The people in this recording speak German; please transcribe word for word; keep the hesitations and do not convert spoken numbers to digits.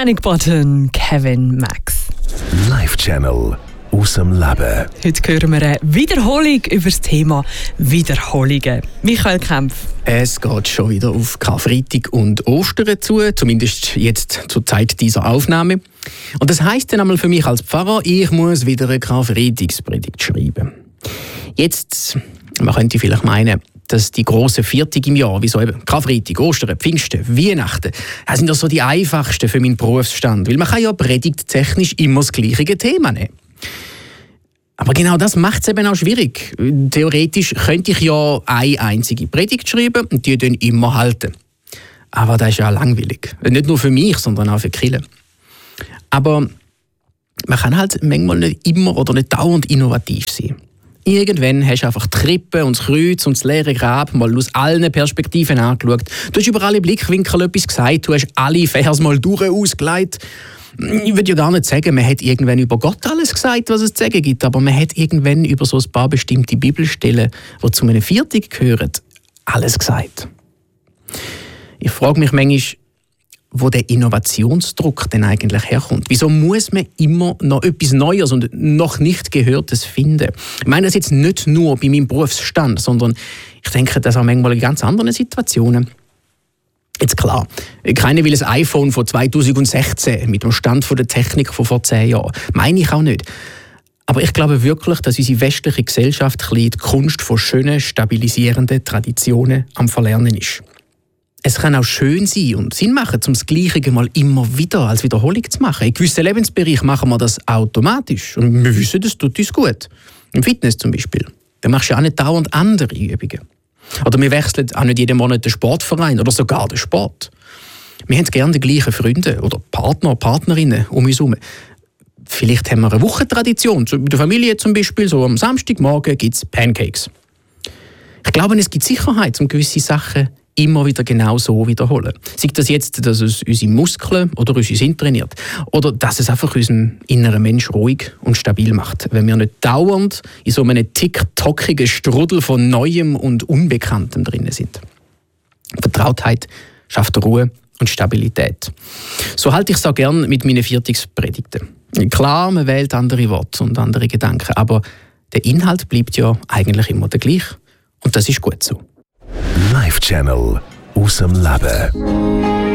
Panic Button, Kevin Max. Live Channel aus dem Leben. Heute hören wir eine Wiederholung über das Thema Wiederholungen. Michael Kempf. Es geht schon wieder auf Karfreitag und Ostern zu, zumindest jetzt zur Zeit dieser Aufnahme. Und das heisst dann einmal für mich als Pfarrer, ich muss wieder eine Karfreitagspredigt schreiben. Jetzt, man könnte vielleicht meinen, dass die grossen Viertage im Jahr, wie so eben Karfreitag, Ostern, Pfingsten, Weihnachten, das sind doch so die einfachsten für meinen Berufsstand, weil man kann ja predigttechnisch immer das gleiche Thema nehmen. Aber genau das macht es eben auch schwierig. Theoretisch könnte ich ja eine einzige Predigt schreiben und die dann immer halten. Aber das ist ja langweilig. Nicht nur für mich, sondern auch für die Kirche. Aber man kann halt manchmal nicht immer oder nicht dauernd innovativ sein. Irgendwann hast du einfach die Krippe und das Kreuz und das leere Grab mal aus allen Perspektiven angeschaut. Du hast über alle Blickwinkel etwas gesagt, du hast alle Vers mal durch ausgelegt. Ich würde ja gar nicht sagen, man hat irgendwann über Gott alles gesagt, was es zu sagen gibt, aber man hat irgendwann über so ein paar bestimmte Bibelstellen, die zu einem Viertag gehören, alles gesagt. Ich frage mich manchmal, wo der Innovationsdruck denn eigentlich herkommt. Wieso muss man immer noch etwas Neues und noch nicht Gehörtes finden? Ich meine das jetzt nicht nur bei meinem Berufsstand, sondern ich denke das auch manchmal in ganz anderen Situationen. Jetzt klar, keiner will ein iPhone von zweitausendsechzehn mit dem Stand der Technik von vor zehn Jahren. Meine ich auch nicht. Aber ich glaube wirklich, dass unsere westliche Gesellschaft die Kunst von schönen, stabilisierenden Traditionen am Verlernen ist. Es kann auch schön sein und Sinn machen, um das Gleiche mal immer wieder als Wiederholung zu machen. In gewissen Lebensbereichen machen wir das automatisch. Und wir wissen, das tut uns gut. Im Fitness zum Beispiel. Da machst du ja auch nicht dauernd andere Übungen. Oder wir wechseln auch nicht jeden Monat den Sportverein oder sogar den Sport. Wir haben gerne die gleichen Freunde oder Partner, Partnerinnen um uns herum. Vielleicht haben wir eine Wochentradition. In der Familie zum Beispiel, so am Samstagmorgen gibt es Pancakes. Ich glaube, es gibt Sicherheit, um gewisse Sachen immer wieder genau so wiederholen. Sei das jetzt, dass es unsere Muskeln oder unser Sinn trainiert. Oder dass es einfach unseren inneren Mensch ruhig und stabil macht. Wenn wir nicht dauernd in so einem tick-tockigen Strudel von Neuem und Unbekanntem drin sind. Vertrautheit schafft Ruhe und Stabilität. So halte ich es auch gern mit meinen Viertagspredigten. Klar, man wählt andere Worte und andere Gedanken, aber der Inhalt bleibt ja eigentlich immer der gleiche. Und das ist gut so. Live Channel aus dem Leben.